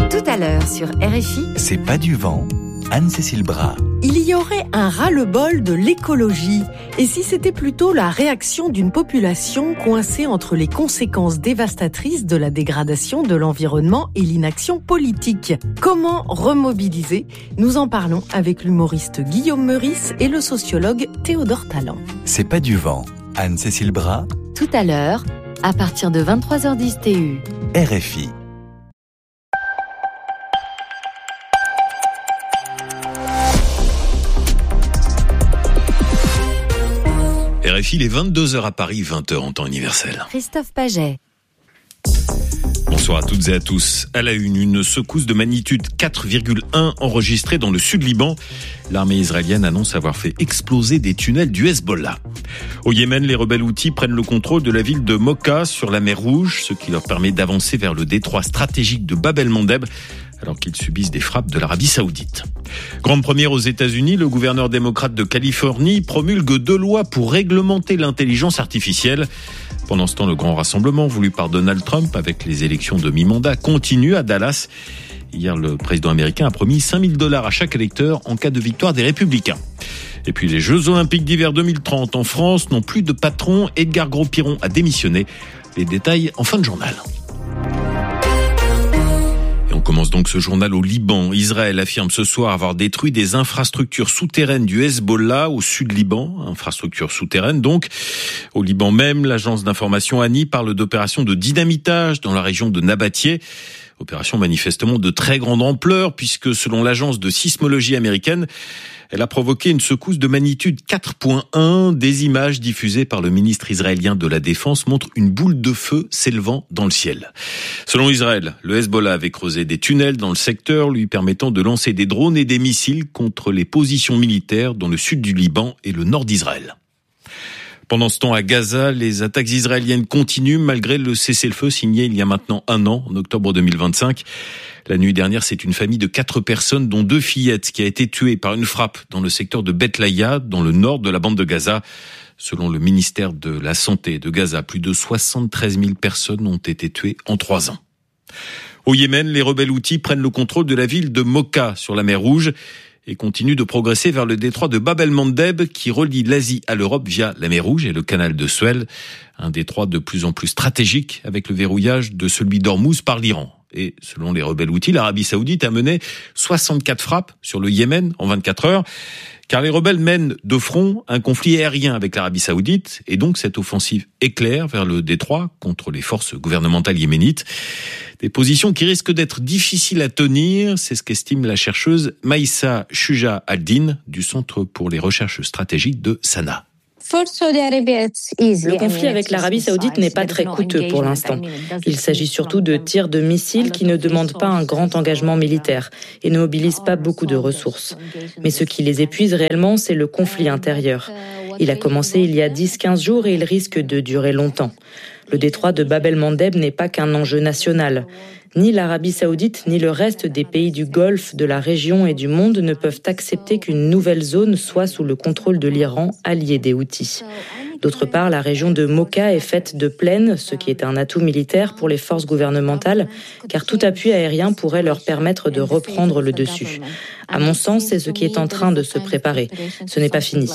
Tout à l'heure sur RFI. C'est pas du vent, Anne-Cécile Bras. Il y aurait un ras-le-bol de l'écologie. Et si c'était plutôt la réaction d'une population coincée entre les conséquences dévastatrices de la dégradation de l'environnement et l'inaction politique? Comment remobiliser? Nous en parlons avec l'humoriste Guillaume Meurice et le sociologue Théodore Tallant. C'est pas du vent, Anne-Cécile Bras. Tout à l'heure, à partir de 23h10 TU. RFI. RFI, il est 22h à Paris, 20h en temps universel. Christophe Paget. Bonsoir à toutes et à tous. À la une secousse de magnitude 4,1 enregistrée dans le sud Liban. L'armée israélienne annonce avoir fait exploser des tunnels du Hezbollah. Au Yémen, les rebelles houthis prennent le contrôle de la ville de Mocha sur la mer Rouge, ce qui leur permet d'avancer vers le détroit stratégique de Bab el-Mandeb, alors qu'ils subissent des frappes de l'Arabie Saoudite. Grande première aux États-Unis, le gouverneur démocrate de Californie promulgue 2 lois pour réglementer l'intelligence artificielle. Pendant ce temps, le grand rassemblement voulu par Donald Trump avec les élections de mi-mandat continue à Dallas. Hier, le président américain a promis $5 000 à chaque électeur en cas de victoire des Républicains. Et puis les Jeux Olympiques d'hiver 2030 en France n'ont plus de patron. Edgar Gros-Piron a démissionné. Les détails en fin de journal. On commence donc ce journal au Liban. Israël affirme ce soir avoir détruit des infrastructures souterraines du Hezbollah au sud Liban. Infrastructures souterraines donc. Au Liban même, l'agence d'information ANI parle d'opérations de dynamitage dans la région de Nabatieh. Opération manifestement de très grande ampleur puisque selon l'agence de sismologie américaine, elle a provoqué une secousse de magnitude 4.1. Des images diffusées par le ministre israélien de la Défense montrent une boule de feu s'élevant dans le ciel. Selon Israël, le Hezbollah avait creusé des tunnels dans le secteur lui permettant de lancer des drones et des missiles contre les positions militaires dans le sud du Liban et le nord d'Israël. Pendant ce temps, à Gaza, les attaques israéliennes continuent malgré le cessez-le-feu signé il y a maintenant 1 an, en octobre 2025. La nuit dernière, c'est une famille de 4 personnes, dont 2 fillettes, qui a été tuée par une frappe dans le secteur de Beth Laïa, dans le nord de la bande de Gaza. Selon le ministère de la Santé de Gaza, plus de 73 000 personnes ont été tuées en 3 ans. Au Yémen, les rebelles houthis prennent le contrôle de la ville de Mocha, sur la mer Rouge, et continue de progresser vers le détroit de Bab el-Mandeb qui relie l'Asie à l'Europe via la mer Rouge et le canal de Suez. Un détroit de plus en plus stratégique avec le verrouillage de celui d'Ormuz par l'Iran. Et selon les rebelles houthis, l'Arabie Saoudite a mené 64 frappes sur le Yémen en 24 heures. Car les rebelles mènent de front un conflit aérien avec l'Arabie Saoudite et donc cette offensive éclair vers le détroit contre les forces gouvernementales yéménites. Des positions qui risquent d'être difficiles à tenir, c'est ce qu'estime la chercheuse Maïssa Shuja Al-Din du Centre pour les recherches stratégiques de Sanaa. Le conflit avec l'Arabie Saoudite n'est pas très coûteux pour l'instant. Il s'agit surtout de tirs de missiles qui ne demandent pas un grand engagement militaire et ne mobilisent pas beaucoup de ressources. Mais ce qui les épuise réellement, c'est le conflit intérieur. Il a commencé il y a 10-15 jours et il risque de durer longtemps. Le détroit de Bab el-Mandeb n'est pas qu'un enjeu national. Ni l'Arabie Saoudite, ni le reste des pays du Golfe, de la région et du monde ne peuvent accepter qu'une nouvelle zone soit sous le contrôle de l'Iran, allié des Houthis. D'autre part, la région de Mocha est faite de plaines, ce qui est un atout militaire pour les forces gouvernementales, car tout appui aérien pourrait leur permettre de reprendre le dessus. À mon sens, c'est ce qui est en train de se préparer. Ce n'est pas fini.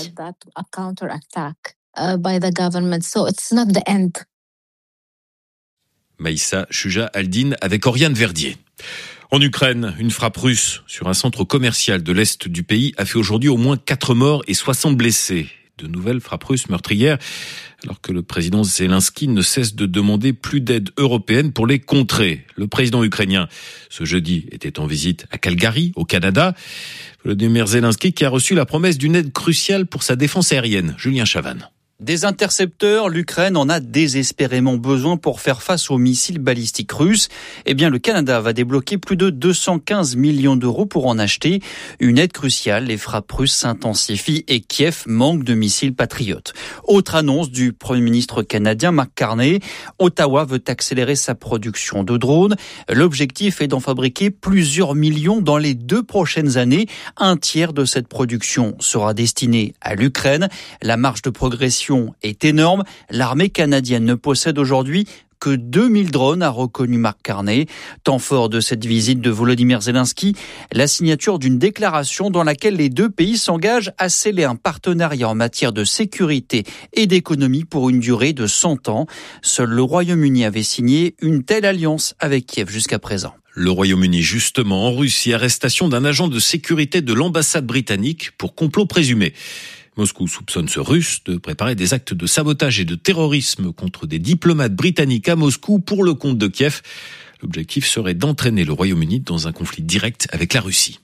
Maïssa Shuja Al-Din avec Oriane Verdier. En Ukraine, une frappe russe sur un centre commercial de l'est du pays a fait aujourd'hui au moins 4 morts et 60 blessés. De nouvelles frappes russes meurtrières, alors que le président Zelensky ne cesse de demander plus d'aide européenne pour les contrer. Le président ukrainien, ce jeudi, était en visite à Calgary, au Canada. Volodymyr Zelensky qui a reçu la promesse d'une aide cruciale pour sa défense aérienne. Julien Chavannes. Des intercepteurs, l'Ukraine en a désespérément besoin pour faire face aux missiles balistiques russes. Eh bien, le Canada va débloquer plus de 215 millions d'euros pour en acheter. Une aide cruciale, les frappes russes s'intensifient et Kiev manque de missiles patriotes. Autre annonce du Premier ministre canadien Mark Carney. Ottawa veut accélérer sa production de drones. L'objectif est d'en fabriquer plusieurs millions dans les 2 prochaines années. Un tiers de cette production sera destiné à l'Ukraine. La marge de progression est énorme. L'armée canadienne ne possède aujourd'hui que 2000 drones, a reconnu Mark Carney. Temps fort de cette visite de Volodymyr Zelensky, la signature d'une déclaration dans laquelle les deux pays s'engagent à sceller un partenariat en matière de sécurité et d'économie pour une durée de 100 ans. Seul le Royaume-Uni avait signé une telle alliance avec Kiev jusqu'à présent. Le Royaume-Uni, justement, en Russie, arrestation d'un agent de sécurité de l'ambassade britannique pour complot présumé. Moscou soupçonne ce Russe de préparer des actes de sabotage et de terrorisme contre des diplomates britanniques à Moscou pour le compte de Kiev. L'objectif serait d'entraîner le Royaume-Uni dans un conflit direct avec la Russie.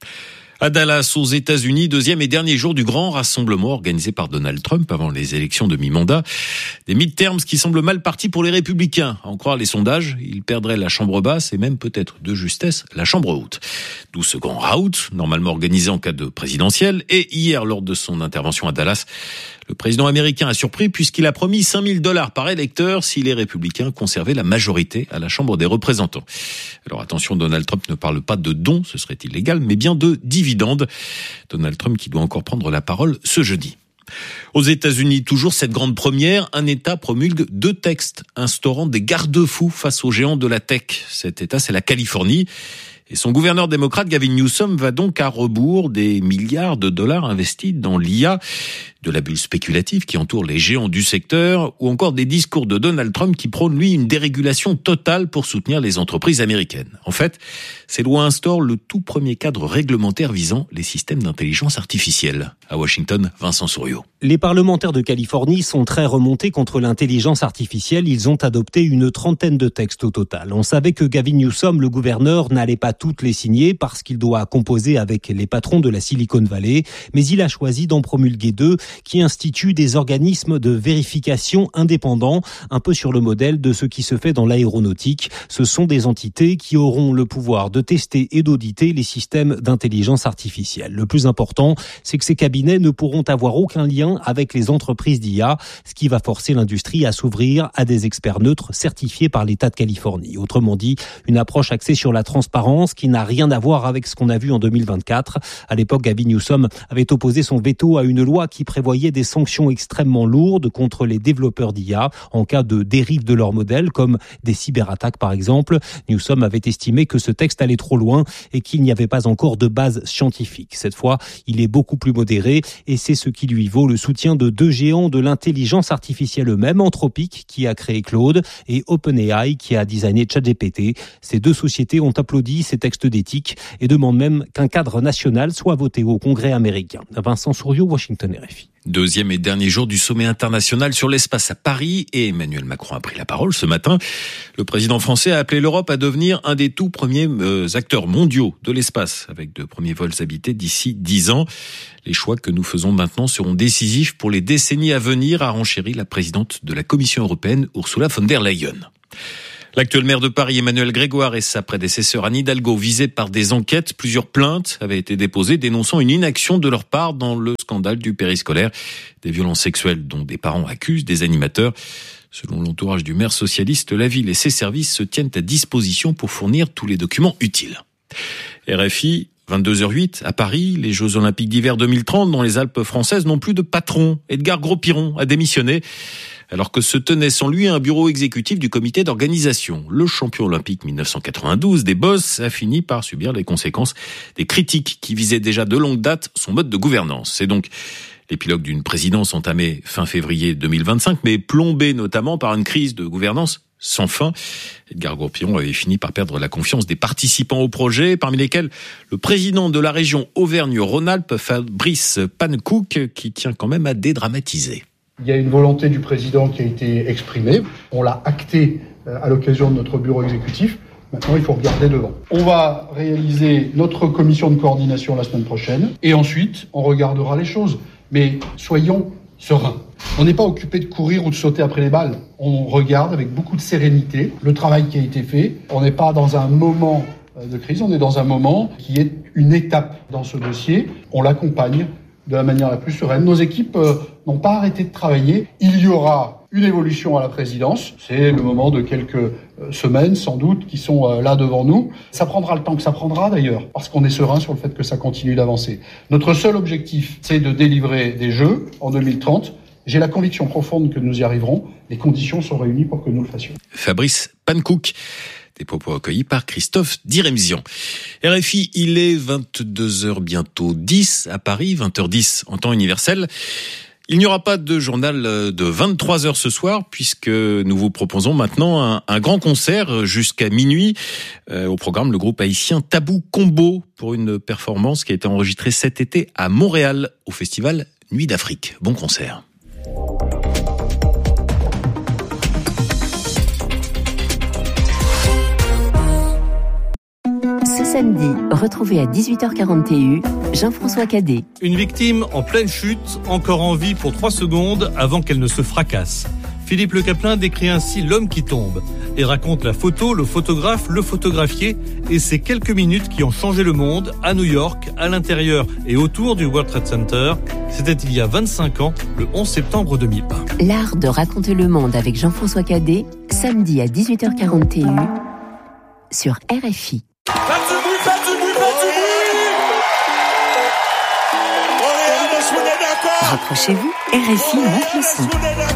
À Dallas, aux États-Unis, deuxième et dernier jour du grand rassemblement organisé par Donald Trump avant les élections de mi-mandat. Des midterms qui semblent mal partis pour les républicains. À en croire les sondages, ils perdraient la chambre basse et même peut-être de justesse la chambre haute. D'où ce grand rout, normalement organisé en cas de présidentielle. Et hier, lors de son intervention à Dallas, le président américain a surpris puisqu'il a promis $5 000 par électeur si les républicains conservaient la majorité à la Chambre des représentants. Alors attention, Donald Trump ne parle pas de dons, ce serait illégal, mais bien de dividendes. Donald Trump qui doit encore prendre la parole ce jeudi. Aux États-Unis, toujours cette grande première, un État promulgue 2 textes instaurant des garde-fous face aux géants de la tech. Cet État, c'est la Californie. Et son gouverneur démocrate, Gavin Newsom, va donc à rebours des milliards de dollars investis dans l'IA, de la bulle spéculative qui entoure les géants du secteur, ou encore des discours de Donald Trump qui prône, lui, une dérégulation totale pour soutenir les entreprises américaines. En fait, ces lois instaurent le tout premier cadre réglementaire visant les systèmes d'intelligence artificielle. À Washington, Vincent Souriau. Les parlementaires de Californie sont très remontés contre l'intelligence artificielle. Ils ont adopté une 30aine de textes au total. On savait que Gavin Newsom, le gouverneur, n'allait pas toutes les signer parce qu'il doit composer avec les patrons de la Silicon Valley. Mais il a choisi d'en promulguer 2 qui instituent des organismes de vérification indépendants, un peu sur le modèle de ce qui se fait dans l'aéronautique. Ce sont des entités qui auront le pouvoir de tester et d'auditer les systèmes d'intelligence artificielle. Le plus important, c'est que ces cabinets ne pourront avoir aucun lien avec les entreprises d'IA, ce qui va forcer l'industrie à s'ouvrir à des experts neutres certifiés par l'État de Californie. Autrement dit, une approche axée sur la transparence qui n'a rien à voir avec ce qu'on a vu en 2024. À l'époque, Gavin Newsom avait opposé son veto à une loi qui prévoyait des sanctions extrêmement lourdes contre les développeurs d'IA en cas de dérive de leur modèle, comme des cyberattaques par exemple. Newsom avait estimé que ce texte allait trop loin et qu'il n'y avait pas encore de base scientifique. Cette fois, il est beaucoup plus modéré et c'est ce qui lui vaut le soutien de 2 géants de l'intelligence artificielle eux-mêmes, Anthropic qui a créé Claude et OpenAI qui a designé ChatGPT. Ces 2 sociétés ont applaudi ces textes d'éthique et demandent même qu'un cadre national soit voté au Congrès américain. Vincent Souriau, Washington, RFI. Deuxième et dernier jour du sommet international sur l'espace à Paris et Emmanuel Macron a pris la parole ce matin. Le président français a appelé l'Europe à devenir un des tout premiers acteurs mondiaux de l'espace avec de premiers vols habités d'ici 10 ans. Les choix que nous faisons maintenant seront décisifs pour les décennies à venir, a renchéri la présidente de la Commission européenne, Ursula von der Leyen. L'actuel maire de Paris, Emmanuel Grégoire, et sa prédécesseur Anne Hidalgo, visés par des enquêtes. Plusieurs plaintes avaient été déposées dénonçant une inaction de leur part dans le scandale du périscolaire. Des violences sexuelles dont des parents accusent des animateurs. Selon l'entourage du maire socialiste, la ville et ses services se tiennent à disposition pour fournir tous les documents utiles. RFI, 22h08, à Paris, les Jeux Olympiques d'hiver 2030 dans les Alpes françaises n'ont plus de patron. Edgar Gros-Piron a démissionné. Alors que se tenait sans lui un bureau exécutif du comité d'organisation. Le champion olympique 1992 des Bosses a fini par subir les conséquences des critiques qui visaient déjà de longue date son mode de gouvernance. C'est donc l'épilogue d'une présidence entamée fin février 2025, mais plombée notamment par une crise de gouvernance sans fin. Edgar Gros-Piron avait fini par perdre la confiance des participants au projet, parmi lesquels le président de la région Auvergne-Rhône-Alpes, Fabrice Pannekouk, qui tient quand même à dédramatiser. Il y a une volonté du président qui a été exprimée. On l'a actée à l'occasion de notre bureau exécutif. Maintenant, il faut regarder devant. On va réaliser notre commission de coordination la semaine prochaine. Et ensuite, on regardera les choses. Mais soyons sereins. On n'est pas occupé de courir ou de sauter après les balles. On regarde avec beaucoup de sérénité le travail qui a été fait. On n'est pas dans un moment de crise. On est dans un moment qui est une étape dans ce dossier. On l'accompagne de la manière la plus sereine. Nos équipes n'ont pas arrêté de travailler. Il y aura une évolution à la présidence. C'est le moment de quelques semaines, sans doute, qui sont là devant nous. Ça prendra le temps que ça prendra, d'ailleurs, parce qu'on est serein sur le fait que ça continue d'avancer. Notre seul objectif, c'est de délivrer des Jeux en 2030 J'ai la conviction profonde que nous y arriverons. Les conditions sont réunies pour que nous le fassions. Fabrice Pankouk. Des propos recueillis par Christophe Diremzian. RFI, il est 22h bientôt 10 à Paris, 20h10 en temps universel. Il n'y aura pas de journal de 23h ce soir puisque nous vous proposons maintenant un grand concert jusqu'à minuit. Au programme, le groupe haïtien Tabou Combo pour une performance qui a été enregistrée cet été à Montréal au festival Nuit d'Afrique. Bon concert. Ce samedi, retrouvez à 18h40 TU Jean-François Cadet. Une victime en pleine chute, encore en vie pour 3 secondes avant qu'elle ne se fracasse. Philippe Le Caplin décrit ainsi l'homme qui tombe et raconte la photo, le photographe, le photographié et ces quelques minutes qui ont changé le monde à New York, à l'intérieur et autour du World Trade Center. C'était il y a 25 ans, le 11 septembre 2001. L'art de raconter le monde avec Jean-François Cadet, samedi à 18h40 TU sur RFI. Rapprochez-vous, RFI monte le son.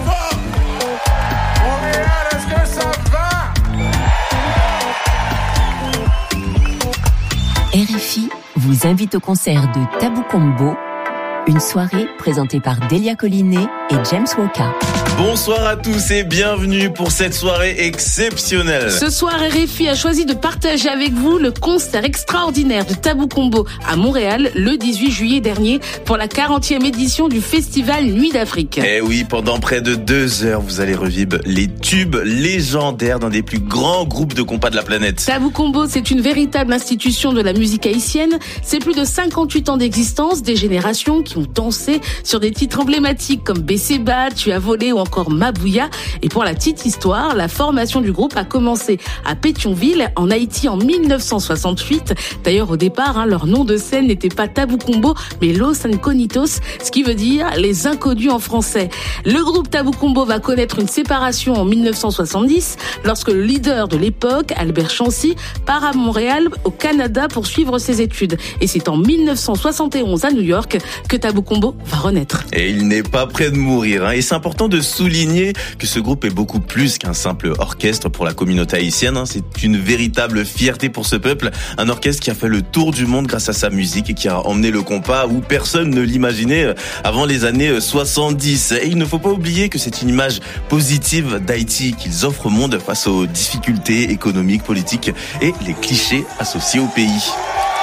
RFI vous invite au concert de Tabou Combo, une soirée présentée par Delia Collinet et James Woka. Bonsoir à tous et bienvenue pour cette soirée exceptionnelle. Ce soir, RFI a choisi de partager avec vous le concert extraordinaire de Tabou Combo à Montréal le 18 juillet dernier pour la 40e édition du festival Nuit d'Afrique. Eh oui, pendant près de 2 heures, vous allez revivre les tubes légendaires d'un des plus grands groupes de compas de la planète. Tabou Combo, c'est une véritable institution de la musique haïtienne. C'est plus de 58 ans d'existence, des générations qui ont dansé sur des titres emblématiques comme Besseba, Tu as volé ou encore Mabouya. Et pour la petite histoire, la formation du groupe a commencé à Pétionville, en Haïti, en 1968. D'ailleurs, au départ, leur nom de scène n'était pas Tabou Combo, mais Los Incógnitos, ce qui veut dire les inconnus en français. Le groupe Tabou Combo va connaître une séparation en 1970, lorsque le leader de l'époque, Albert Chancy, part à Montréal, au Canada, pour suivre ses études. Et c'est en 1971 à New York que Tabou Combo va renaître. Et il n'est pas près de mourir. Et c'est important de souligner que ce groupe est beaucoup plus qu'un simple orchestre pour la communauté haïtienne. C'est une véritable fierté pour ce peuple. Un orchestre qui a fait le tour du monde grâce à sa musique et qui a emmené le compas où personne ne l'imaginait avant les années 70. Et il ne faut pas oublier que c'est une image positive d'Haïti qu'ils offrent au monde face aux difficultés économiques, politiques et les clichés associés au pays.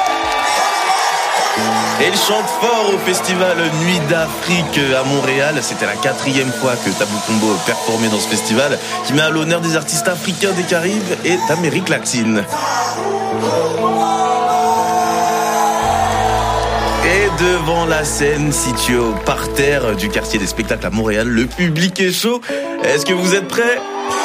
Et ils chantent fort au festival Nuit d'Afrique à Montréal. C'était la 4e fois que Tabou Combo performait dans ce festival qui met à l'honneur des artistes africains des Caraïbes et d'Amérique latine. Et devant la scène située au parterre du quartier des spectacles à Montréal, le public est chaud. Est-ce que vous êtes prêts ?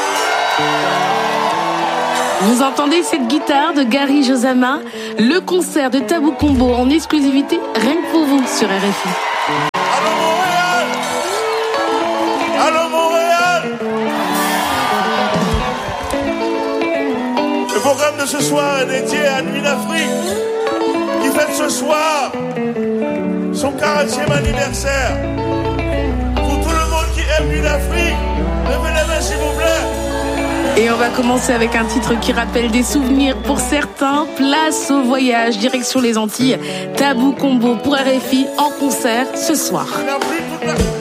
Vous entendez cette guitare de Gary Josama, le concert de Tabou Combo en exclusivité, rien que pour vous sur RFI. Allô Montréal! Allô Montréal! Le programme de ce soir est dédié à Nuit d'Afrique, qui fête ce soir son 40e anniversaire. Pour tout le monde qui aime Nuit d'Afrique, levez les mains s'il vous plaît. Et on va commencer avec un titre qui rappelle des souvenirs pour certains. Place au voyage, direction les Antilles. Tabou Combo pour RFI en concert ce soir.